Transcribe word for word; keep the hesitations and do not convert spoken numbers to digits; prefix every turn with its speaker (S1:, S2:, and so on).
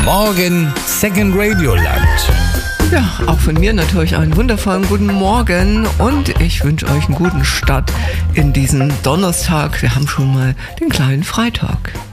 S1: Morgen Second Radio Land.
S2: Ja, auch von mir natürlich einen wundervollen guten Morgen und ich wünsche euch einen guten Start in diesen Donnerstag. Wir haben schon mal den kleinen Freitag.